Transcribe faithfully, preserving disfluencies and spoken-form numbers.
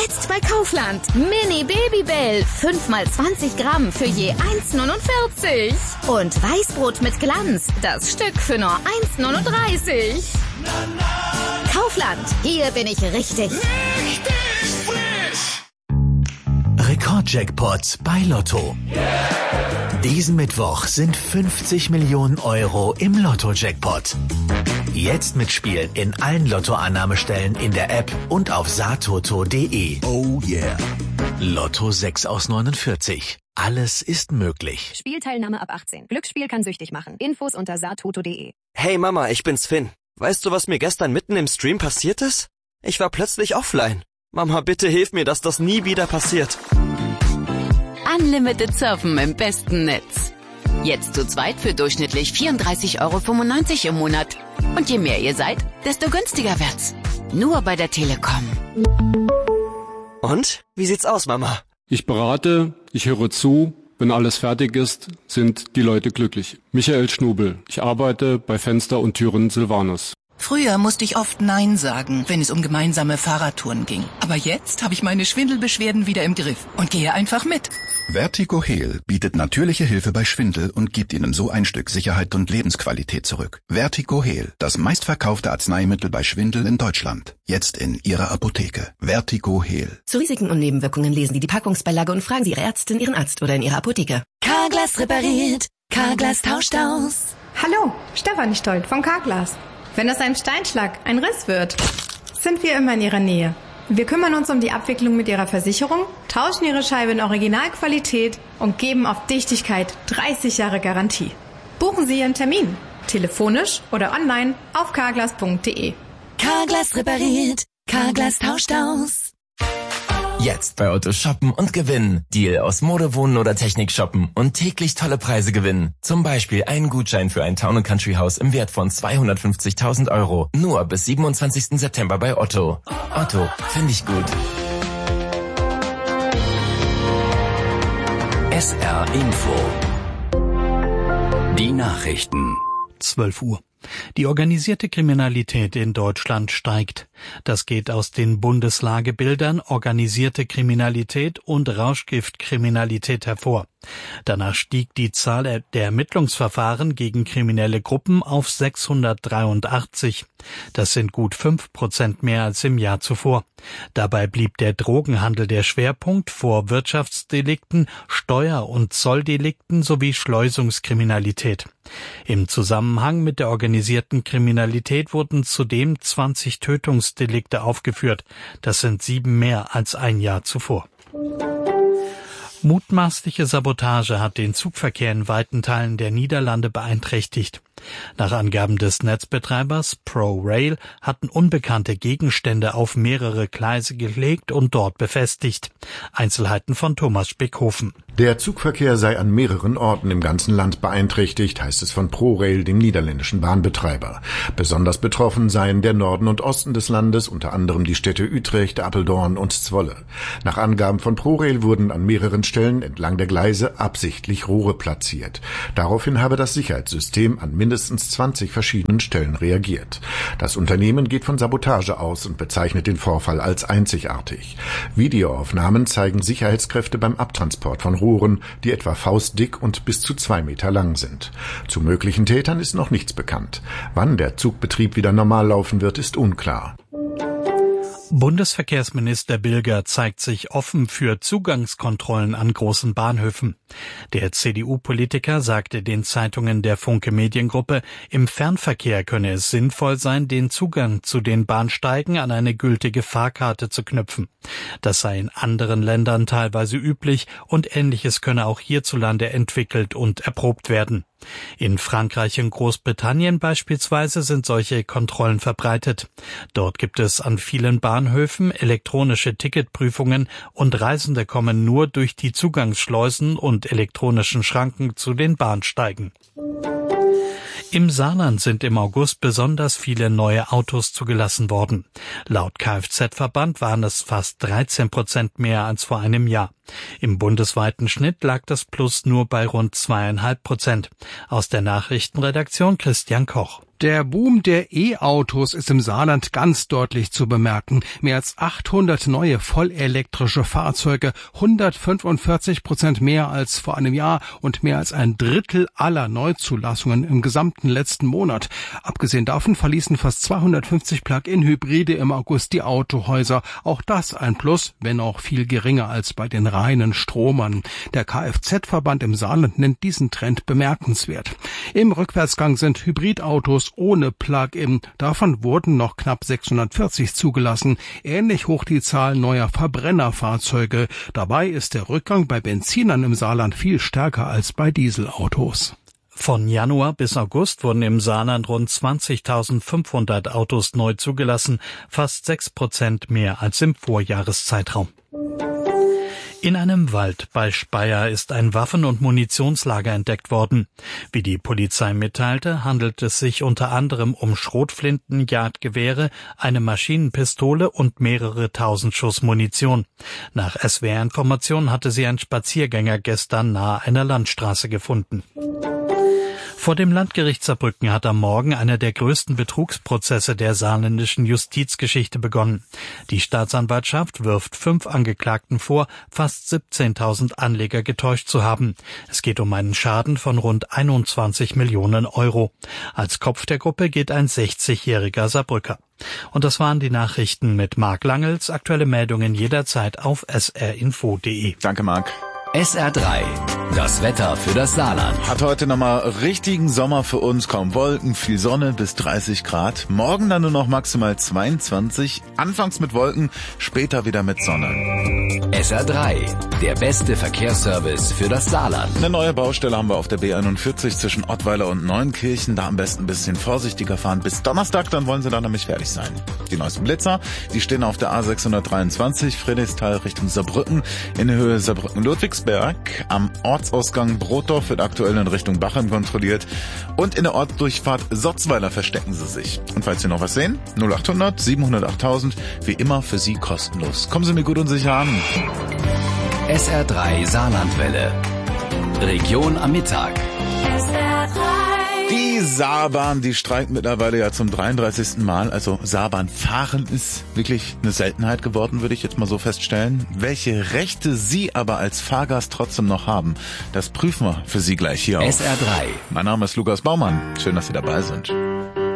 Jetzt bei Kaufland. Mini Babybell. fünf mal zwanzig Gramm für je eins neunundvierzig. Und Weißbrot mit Glanz. Das Stück für nur eins neununddreißig. Kaufland. Hier bin ich richtig. Richtig frisch. Rekordjackpot bei Lotto. Diesen Mittwoch sind fünfzig Millionen Euro im Lotto-Jackpot. Jetzt mitspielen in allen Lottoannahmestellen in der App und auf satoto punkt de. Oh yeah. Lotto sechs aus neunundvierzig. Alles ist möglich. Spielteilnahme ab achtzehn. Glücksspiel kann süchtig machen. Infos unter satoto punkt de. Hey Mama, ich bin's Finn. Weißt du, was mir gestern mitten im Stream passiert ist? Ich war plötzlich offline. Mama, bitte hilf mir, dass das nie wieder passiert. Unlimited Surfen im besten Netz. Jetzt zu zweit für durchschnittlich vierunddreißig Euro fünfundneunzig im Monat. Und je mehr ihr seid, desto günstiger wird's. Nur bei der Telekom. Und? Wie sieht's aus, Mama? Ich berate, ich höre zu. Wenn alles fertig ist, sind die Leute glücklich. Michael Schnubel. Ich arbeite bei Fenster und Türen Silvanus. Früher musste ich oft Nein sagen, wenn es um gemeinsame Fahrradtouren ging. Aber jetzt habe ich meine Schwindelbeschwerden wieder im Griff und gehe einfach mit. Vertigo-Heal bietet natürliche Hilfe bei Schwindel und gibt Ihnen so ein Stück Sicherheit und Lebensqualität zurück. Vertigo-Heal, das meistverkaufte Arzneimittel bei Schwindel in Deutschland. Jetzt in Ihrer Apotheke. Vertigo-Heal. Zu Risiken und Nebenwirkungen lesen Sie die Packungsbeilage und fragen Sie Ihre Ärztin, Ihren Arzt oder in Ihrer Apotheke. Carglass repariert. Carglass tauscht aus. Hallo, Stefanie Stolt vom Carglass. Wenn aus einem Steinschlag ein Riss wird, sind wir immer in Ihrer Nähe. Wir kümmern uns um die Abwicklung mit Ihrer Versicherung, tauschen Ihre Scheibe in Originalqualität und geben auf Dichtigkeit dreißig Jahre Garantie. Buchen Sie Ihren Termin, telefonisch oder online auf carglass punkt de. Carglass repariert. Carglass tauscht aus. Jetzt bei Otto shoppen und gewinnen. Deal aus Mode, Wohnen oder Technik shoppen und täglich tolle Preise gewinnen. Zum Beispiel einen Gutschein für ein Town and Country Haus im Wert von zweihundertfünfzigtausend Euro. Nur bis siebenundzwanzigsten September bei Otto. Otto, finde ich gut. S R Info. Die Nachrichten. zwölf Uhr. Die organisierte Kriminalität in Deutschland steigt. Das geht aus den Bundeslagebildern Organisierte Kriminalität und Rauschgiftkriminalität hervor. Danach stieg die Zahl der Ermittlungsverfahren gegen kriminelle Gruppen auf sechshundertdreiundachtzig. Das sind gut fünf Prozent mehr als im Jahr zuvor. Dabei blieb der Drogenhandel der Schwerpunkt vor Wirtschaftsdelikten, Steuer- und Zolldelikten sowie Schleusungskriminalität. Im Zusammenhang mit der organisierten Kriminalität wurden zudem zwanzig Tötungsdelikte aufgeführt. Das sind sieben mehr als ein Jahr zuvor. Mutmaßliche Sabotage hat den Zugverkehr in weiten Teilen der Niederlande beeinträchtigt. Nach Angaben des Netzbetreibers ProRail hatten Unbekannte Gegenstände auf mehrere Gleise gelegt und dort befestigt. Einzelheiten von Thomas Spickhofen. Der Zugverkehr sei an mehreren Orten im ganzen Land beeinträchtigt, heißt es von ProRail, dem niederländischen Bahnbetreiber. Besonders betroffen seien der Norden und Osten des Landes, unter anderem die Städte Utrecht, Apeldoorn und Zwolle. Nach Angaben von ProRail wurden an mehreren Stellen entlang der Gleise absichtlich Rohre platziert. Daraufhin habe das Sicherheitssystem an mindestens zwanzig verschiedenen Stellen reagiert. Das Unternehmen geht von Sabotage aus und bezeichnet den Vorfall als einzigartig. Videoaufnahmen zeigen Sicherheitskräfte beim Abtransport von Rohren, die etwa faustdick und bis zu zwei Meter lang sind. Zu möglichen Tätern ist noch nichts bekannt. Wann der Zugbetrieb wieder normal laufen wird, ist unklar. Bundesverkehrsminister Bilger zeigt sich offen für Zugangskontrollen an großen Bahnhöfen. Der C D U-Politiker sagte den Zeitungen der Funke Mediengruppe, im Fernverkehr könne es sinnvoll sein, den Zugang zu den Bahnsteigen an eine gültige Fahrkarte zu knüpfen. Das sei in anderen Ländern teilweise üblich und Ähnliches könne auch hierzulande entwickelt und erprobt werden. In Frankreich und Großbritannien beispielsweise sind solche Kontrollen verbreitet. Dort gibt es an vielen Bahnhöfen elektronische Ticketprüfungen und Reisende kommen nur durch die Zugangsschleusen und elektronischen Schranken zu den Bahnsteigen. Im Saarland sind im August besonders viele neue Autos zugelassen worden. Laut Kfz-Verband waren es fast dreizehn Prozent mehr als vor einem Jahr. Im bundesweiten Schnitt lag das Plus nur bei rund zweieinhalb Prozent. Aus der Nachrichtenredaktion Christian Koch. Der Boom der E-Autos ist im Saarland ganz deutlich zu bemerken. Mehr als achthundert neue vollelektrische Fahrzeuge, hundertfünfundvierzig Prozent mehr als vor einem Jahr und mehr als ein Drittel aller Neuzulassungen im gesamten letzten Monat. Abgesehen davon verließen fast zweihundertfünfzig Plug-in-Hybride im August die Autohäuser. Auch das ein Plus, wenn auch viel geringer als bei den reinen Stromern. Der Kfz-Verband im Saarland nennt diesen Trend bemerkenswert. Im Rückwärtsgang sind Hybridautos ohne Plug-in. Davon wurden noch knapp sechshundertvierzig zugelassen. Ähnlich hoch die Zahl neuer Verbrennerfahrzeuge. Dabei ist der Rückgang bei Benzinern im Saarland viel stärker als bei Dieselautos. Von Januar bis August wurden im Saarland rund zwanzigtausendfünfhundert Autos neu zugelassen, fast sechs Prozent mehr als im Vorjahreszeitraum. In einem Wald bei Speyer ist ein Waffen- und Munitionslager entdeckt worden. Wie die Polizei mitteilte, handelt es sich unter anderem um Schrotflinten, Jagdgewehre, eine Maschinenpistole und mehrere tausend Schuss Munition. Nach S W R-Informationen hatte sie ein Spaziergänger gestern nahe einer Landstraße gefunden. Vor dem Landgericht Saarbrücken hat am Morgen einer der größten Betrugsprozesse der saarländischen Justizgeschichte begonnen. Die Staatsanwaltschaft wirft fünf Angeklagten vor, fast siebzehntausend Anleger getäuscht zu haben. Es geht um einen Schaden von rund einundzwanzig Millionen Euro. Als Kopf der Gruppe geht ein sechzigjähriger Saarbrücker. Und das waren die Nachrichten mit Marc Langels. Aktuelle Meldungen jederzeit auf s r info punkt d e. Danke, Marc. S R drei, das Wetter für das Saarland. Hat heute nochmal richtigen Sommer für uns, kaum Wolken, viel Sonne bis dreißig Grad. Morgen dann nur noch maximal zweiundzwanzig, anfangs mit Wolken, später wieder mit Sonne. S R drei, der beste Verkehrsservice für das Saarland. Eine neue Baustelle haben wir auf der B einundvierzig zwischen Ottweiler und Neunkirchen. Da am besten ein bisschen vorsichtiger fahren. Bis Donnerstag, dann wollen sie da nämlich fertig sein. Die neuesten Blitzer, die stehen auf der A sechshundertdreiundzwanzig, Friedrichsthal Richtung Saarbrücken, in der Höhe Saarbrücken-Ludwigsberg. Am Ortsausgang Brotdorf wird aktuell in Richtung Bachem kontrolliert und in der Ortsdurchfahrt Sotzweiler verstecken sie sich. Und falls Sie noch was sehen, null achthundert siebenhundertachttausend, wie immer für Sie kostenlos. Kommen Sie mir gut und sicher an. S R drei Saarlandwelle. Region am Mittag. S R drei. Die Saarbahn, die streikt mittlerweile ja zum dreiunddreißigsten Mal. Also Saarbahn fahren ist wirklich eine Seltenheit geworden, würde ich jetzt mal so feststellen. Welche Rechte Sie aber als Fahrgast trotzdem noch haben, das prüfen wir für Sie gleich hier auf S R drei. Mein Name ist Lukas Baumann. Schön, dass Sie dabei sind.